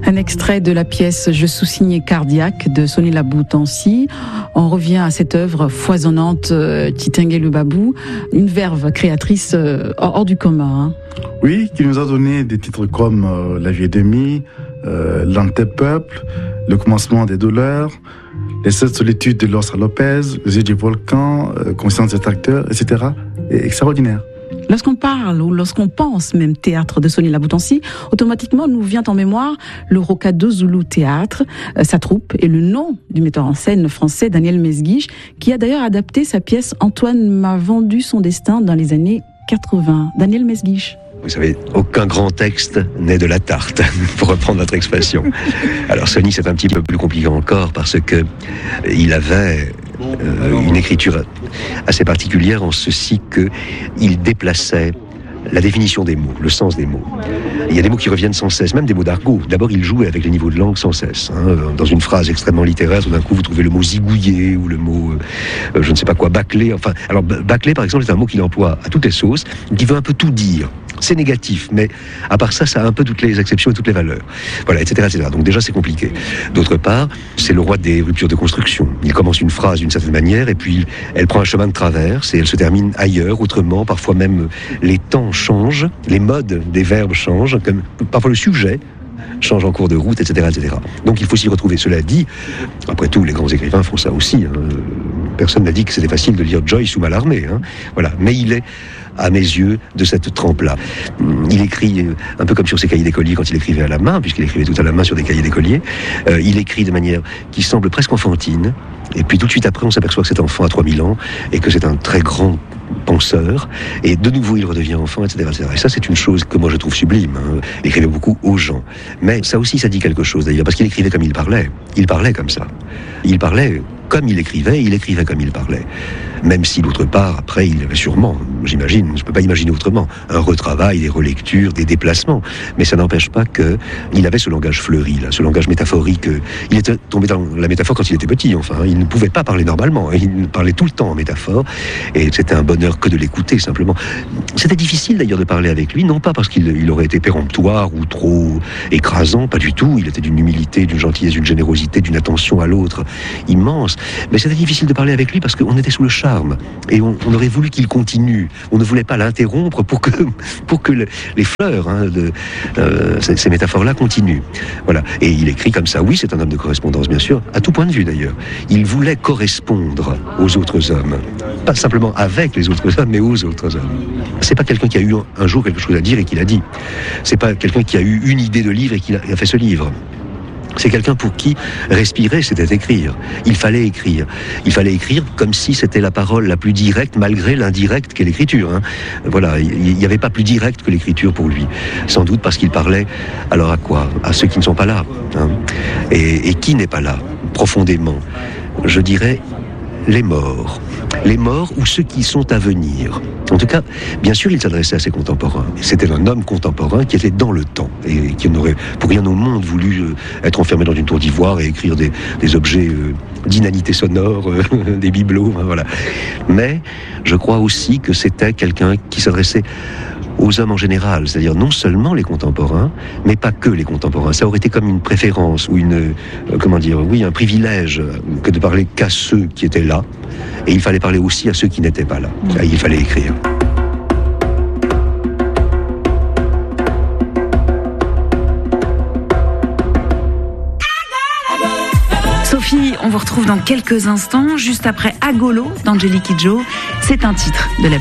Un extrait de la pièce « Je sous-signe cardiaque » de Soni Laboutansi. On revient à cette œuvre foisonnante, Titingue le Babou, une verve créatrice hors du commun. Oui, qui nous a donné des titres comme La vie est demie, L'antépeuple, Le commencement des douleurs, Les 7 solitudes de Lorsa Lopez, Les yeux du volcan, Conscience des acteurs, etc. Et extraordinaire. Lorsqu'on parle ou lorsqu'on pense même théâtre de Soni Laboutansi, automatiquement nous vient en mémoire le Rocado Zulu Théâtre, sa troupe et le nom du metteur en scène français Daniel Mesguich, qui a d'ailleurs adapté sa pièce Antoine m'a vendu son destin dans les années 80. Daniel Mesguich. Vous savez, aucun grand texte n'est de la tarte, pour reprendre votre expression. Alors Soni, c'est un petit peu plus compliqué encore parce que il avait une écriture assez particulière en ceci qu'il déplaçait la définition des mots, le sens des mots. Il y a des mots qui reviennent sans cesse, même des mots d'argot. D'abord, il jouait avec les niveaux de langue sans cesse. Dans une phrase extrêmement littéraire, tout d'un coup, vous trouvez le mot zigouillé ou le mot, je ne sais pas quoi, bâclé. Enfin, alors bâclé, par exemple, c'est un mot qu'il emploie à toutes les sauces, qui veut un peu tout dire. C'est négatif, mais à part ça, ça a un peu toutes les exceptions et toutes les valeurs. Voilà, etc., etc. Donc déjà, c'est compliqué. D'autre part, c'est le roi des ruptures de construction. Il commence une phrase d'une certaine manière, et puis elle prend un chemin de traverse, et elle se termine ailleurs, autrement. Parfois même, les temps changent, les modes des verbes changent, comme parfois le sujet change en cours de route, etc., etc. Donc il faut s'y retrouver. Cela dit, après tout, les grands écrivains font ça aussi. Personne n'a dit que c'était facile de lire Joyce ou Mallarmé. Voilà. Mais il est, à mes yeux, de cette trempe-là. Il écrit un peu comme sur ses cahiers d'écolier quand il écrivait à la main, puisqu'il écrivait tout à la main sur des cahiers d'écolier. Il écrit de manière qui semble presque enfantine, et puis tout de suite après, on s'aperçoit que cet enfant a 3000 ans, et que c'est un très grand penseur, et de nouveau il redevient enfant, etc., etc. Et ça, c'est une chose que moi je trouve sublime. Il écrivait beaucoup aux gens. Mais ça aussi, ça dit quelque chose d'ailleurs, parce qu'il écrivait comme il parlait. Il parlait comme ça. Il parlait comme il écrivait comme il parlait. Même si, d'autre part, après, il avait sûrement, j'imagine, je ne peux pas imaginer autrement, un retravail, des relectures, des déplacements. Mais ça n'empêche pas qu'il avait ce langage fleuri, là, ce langage métaphorique. Il était tombé dans la métaphore quand il était petit, enfin. Il ne pouvait pas parler normalement. Il parlait tout le temps en métaphore. Et c'était un bonheur que de l'écouter, simplement. C'était difficile, d'ailleurs, de parler avec lui, non pas parce qu'il aurait été péremptoire ou trop écrasant, pas du tout. Il était d'une humilité, d'une gentillesse, d'une générosité, d'une attention à l'autre immense. Mais c'était difficile de parler avec lui parce qu'on était sous le charme. Et on aurait voulu qu'il continue. On ne voulait pas l'interrompre pour que les fleurs ces métaphores-là continuent. Voilà. Et il écrit comme ça. Oui, c'est un homme de correspondance, bien sûr, à tout point de vue d'ailleurs. Il voulait correspondre aux autres hommes. Pas simplement avec les autres hommes, mais aux autres hommes. C'est pas quelqu'un qui a eu un jour quelque chose à dire et qui l'a dit. C'est pas quelqu'un qui a eu une idée de livre et qui a fait ce livre. C'est quelqu'un pour qui respirer, c'était écrire. Il fallait écrire. Il fallait écrire comme si c'était la parole la plus directe, malgré l'indirect qu'est l'écriture. Voilà, il n'y avait pas plus direct que l'écriture pour lui. Sans doute parce qu'il parlait, alors à quoi ? À ceux qui ne sont pas là. Et qui n'est pas là, profondément ? Je dirais les morts. Les morts ou ceux qui sont à venir. En tout cas, bien sûr, il s'adressait à ses contemporains. C'était un homme contemporain qui était dans le temps et qui n'aurait pour rien au monde voulu être enfermé dans une tour d'ivoire et écrire des objets d'inanité sonore, des bibelots, voilà. Mais je crois aussi que c'était quelqu'un qui s'adressait aux hommes en général, c'est-à-dire non seulement les contemporains, mais pas que les contemporains. Ça aurait été comme une préférence ou un privilège que de parler qu'à ceux qui étaient là. Et il fallait parler aussi à ceux qui n'étaient pas là. Et il fallait écrire. Sophie, on vous retrouve dans quelques instants, juste après Agolo d'Angélique Kidjo. C'est un titre de la